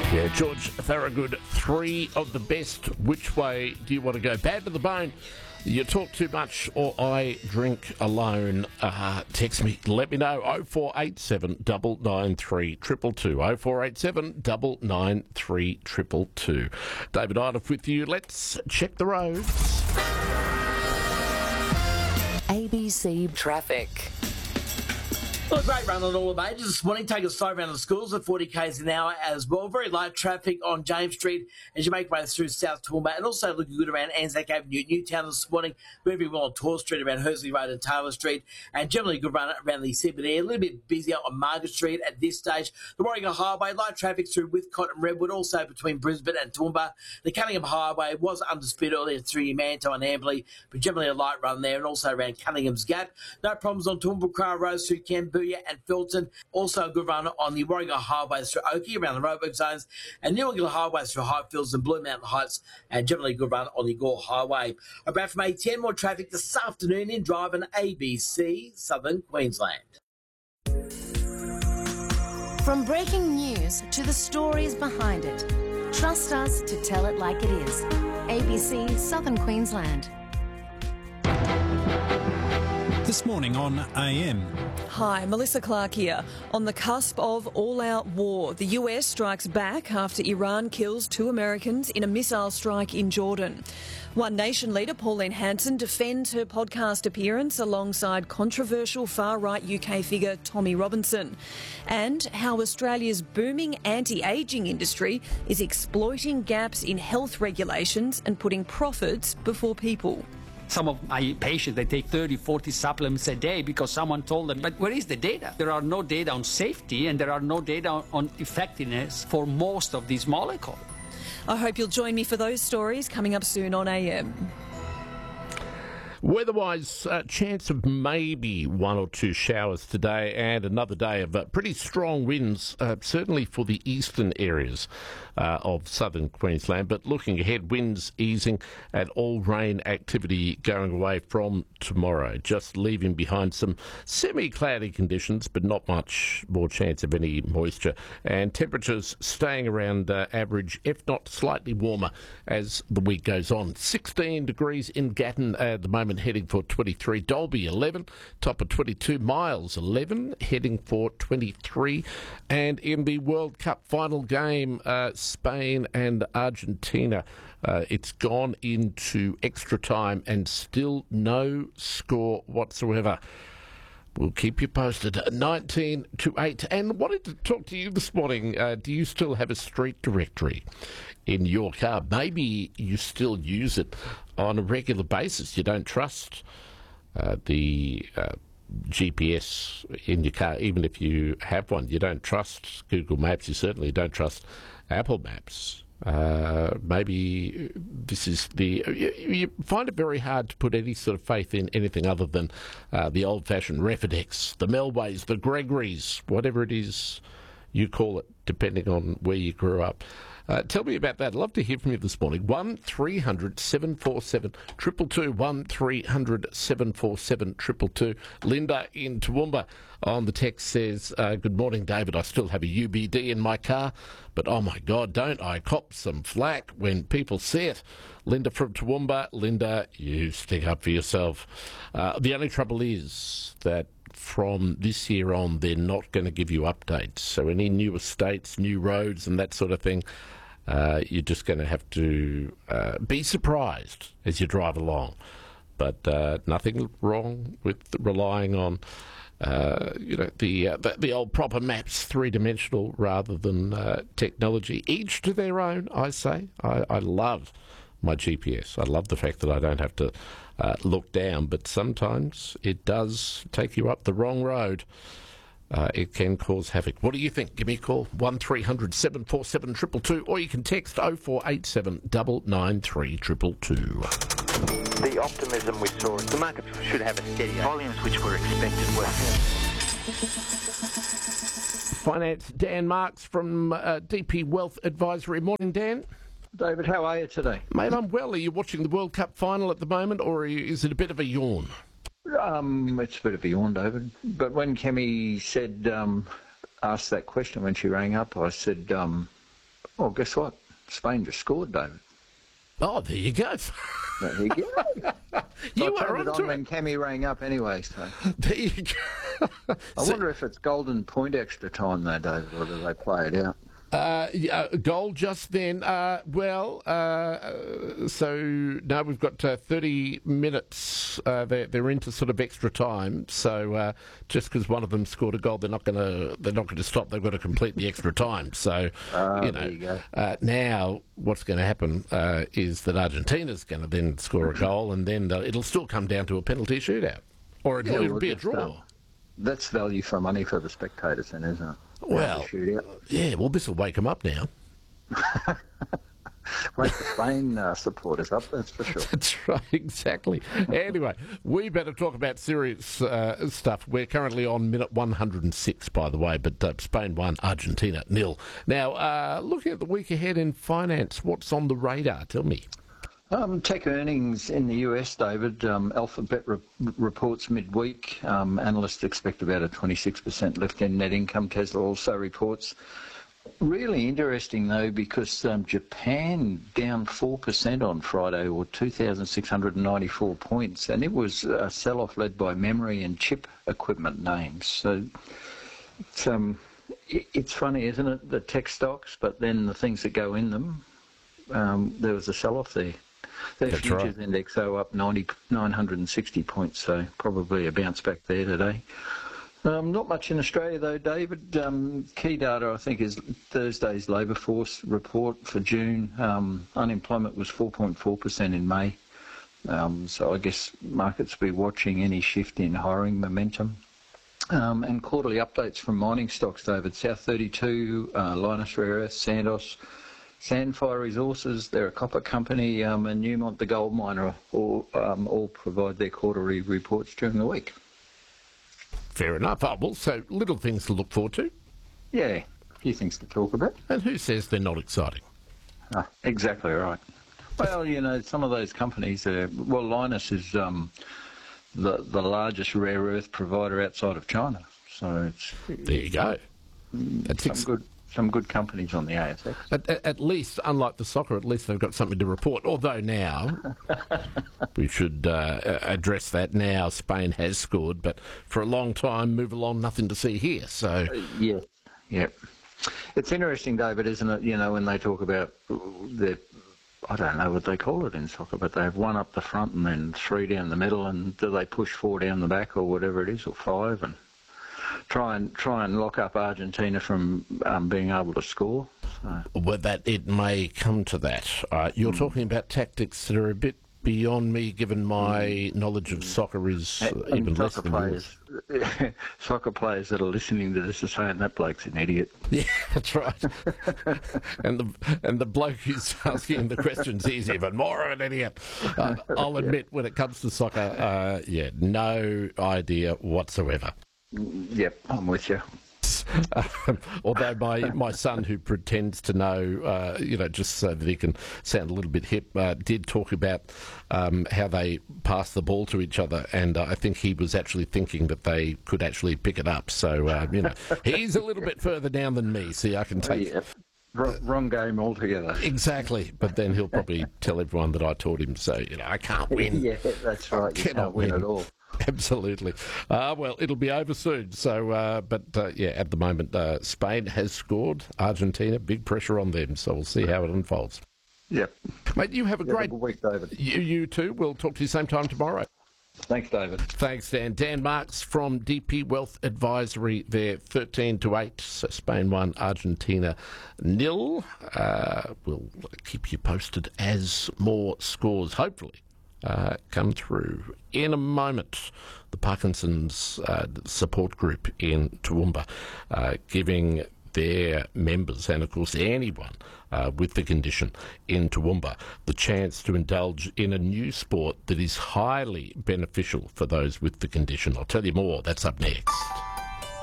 Yeah, George Thorogood, three of the best. Which way do you want to go? Bad to the bone, you talk too much, or I drink alone. Text me, let me know. 0487 993 222. 0487 993 222. David Idle with you. Let's check the roads. ABC Traffic. Well, a great run on all the majors this morning. Take a slow around the schools at 40 k's an hour as well. Very light traffic on James Street as you make your way through South Toowoomba, and also looking good around Anzac Avenue, Newtown this morning. Moving well on Tor Street around Hersley Road and Taylor Street, and generally a good run around the CBD. A little bit busier on Margaret Street at this stage. The Warringah Highway, light traffic through Whitcott and Redwood, also between Brisbane and Toowoomba. The Cunningham Highway was under speed earlier through Manto and Amberley, but generally a light run there, and also around Cunningham's Gap. No problems on Toowoomba Crow Road through Cambodia and Felton. Also a good run on the Warringah Highways through Oakey around the roadwork zones, and New England Highways through Highfields and Blue Mountain Heights, and generally a good run on the Gore Highway. About from A10, more traffic this afternoon in driving ABC Southern Queensland. From breaking news to the stories behind it, trust us to tell it like it is. ABC Southern Queensland. This morning on AM. Hi, Melissa Clark here. On the cusp of all-out war, the US strikes back after Iran kills 2 Americans in a missile strike in Jordan. One Nation leader, Pauline Hanson, defends her podcast appearance alongside controversial far-right UK figure Tommy Robinson. And how Australia's booming anti-ageing industry is exploiting gaps in health regulations and putting profits before people. Some of my patients, they take 30, 40 supplements a day because someone told them. But where is the data? There are no data on safety, and there are no data on effectiveness for most of these molecules. I hope you'll join me for those stories coming up soon on AM. Weather-wise, chance of maybe 1 or 2 showers today, and another day of pretty strong winds, certainly for the eastern areas of southern Queensland. But looking ahead, winds easing and all rain activity going away from tomorrow, just leaving behind some semi-cloudy conditions, but not much more chance of any moisture. And temperatures staying around average, if not slightly warmer, as the week goes on. 16 degrees in Gatton at the moment, heading for 23. Dalby 11, top of 22. Miles 11, heading for 23. And in the World Cup final game, Spain and Argentina, it's gone into extra time and still no score whatsoever. We'll keep you posted. 19-8. And wanted to talk to you this morning. Do you still have a street directory in your car? Maybe you still use it on a regular basis. You don't trust the GPS in your car, even if you have one. You don't trust Google Maps. You certainly don't trust Apple Maps. Maybe this is you find it very hard to put any sort of faith in anything other than the old-fashioned Refidex, the Melways, the Gregories, whatever it is you call it, depending on where you grew up. Tell me about that. I'd love to hear from you this morning. 1300 747 222. 1300 747 222. Linda in Toowoomba on the text says, good morning, David. I still have a UBD in my car, but oh my God, don't I cop some flack when people see it. Linda from Toowoomba. Linda, you stick up for yourself. The only trouble is that from this year on, they're not going to give you updates. So any new estates, new roads and that sort of thing, you're just going to have to be surprised as you drive along. But nothing wrong with relying on the old proper maps, three-dimensional rather than technology. Each to their own, I say. I love my GPS. I love the fact that I don't have to look down, but sometimes it does take you up the wrong road. It can cause havoc. What do you think? Give me a call, 1300 747 222, or you can text 0487 993 222. The optimism we saw, the market should have a steady volumes which were expected were. Finance Dan Marks from DP Wealth Advisory. Morning, Dan. David, how are you today? Mate, I'm well. Are you watching the World Cup final at the moment, or is it a bit of a yawn? It's a bit of a yawn, David. But when Kemi said, asked that question when she rang up, I said, Well, guess what? Spain just scored, David. Oh, there you go. There you go. You I are turned it onto on when Cammy rang up anyway, so... There you go. I wonder if it's golden point extra time, though, David, or do they play it out? Goal just then. So now we've got 30 minutes. They're into sort of extra time. So just because one of them scored a goal, they're not going to stop. They've got to complete the extra time. So there you go. Now what's going to happen is that Argentina's going to then score a goal, and then it'll still come down to a penalty shootout, or it'll be a draw. That's value for money for the spectators, then, isn't it? Well, yeah, well, this will wake them up now. Wake the Spain supporters up, that's for sure. That's right, exactly. Anyway, we better talk about serious stuff. We're currently on minute 106, by the way, but Spain 1, Argentina 0. Now, looking at the week ahead in finance, what's on the radar? Tell me. Tech earnings in the US, David. Alphabet reports midweek. Analysts expect about a 26% lift in net income. Tesla also reports. Really interesting, though, because Japan down 4% on Friday, or 2,694 points, and it was a sell-off led by memory and chip equipment names. So it's funny, isn't it, the tech stocks, but then the things that go in them, there was a sell-off there. Their That's futures right. index up 960 points, so probably a bounce back there today. Not much in Australia, though, David. Key data, I think, is Thursday's labour force report for June. Unemployment was 4.4% in May. So I guess markets will be watching any shift in hiring momentum. And quarterly updates from mining stocks, David. South32, Lynas Rare Earth, Santos, Sandfire Resources, they're a copper company, and Newmont, the gold miner, all provide their quarterly reports during the week. Fair enough. Oh, well, so little things to look forward to. Yeah, a few things to talk about. And who says they're not exciting? Exactly right. Well, some of those companies, Lynas is the largest rare earth provider outside of China. So there you go. That's some good companies on the ASX. At least, unlike the soccer, at least they've got something to report. Although now, we should address that now. Spain has scored, but for a long time, move along, nothing to see here. So yeah. It's interesting, David, isn't it? When they talk about I don't know what they call it in soccer, but they have one up the front and then three down the middle, and do they push four down the back or whatever it is, or five, and try and lock up Argentina from being able to score. So. Well, that it may come to that. You're talking about tactics that are a bit beyond me, given my knowledge of soccer is even less than yours. Soccer players that are listening to this are saying that bloke's an idiot. Yeah, that's right. and the bloke who's asking the questions is even more of an idiot. I'll admit, when it comes to soccer, no idea whatsoever. Yep, I'm with you. Although my son, who pretends to know, just so that he can sound a little bit hip, did talk about how they pass the ball to each other, and I think he was actually thinking that they could actually pick it up. So, he's a little bit further down than me, see, I can take... Wrong game altogether. Exactly, but then he'll probably tell everyone that I taught him, so, I can't win. Yeah, that's right, you can't win at all. Absolutely. Well, it'll be over soon. So, at the moment, Spain has scored. Argentina, big pressure on them. So we'll see how it unfolds. Yep. Mate, you have a great week, David. You too. We'll talk to you same time tomorrow. Thanks, David. Thanks, Dan. Dan Marks from DP Wealth Advisory there, 13-8. So Spain 1, Argentina 0. We'll keep you posted as more scores, hopefully, come through in a moment. The Parkinson's support group in Toowoomba giving their members, and of course anyone with the condition in Toowoomba, the chance to indulge in a new sport that is highly beneficial for those with the condition. I'll tell you more. That's up next.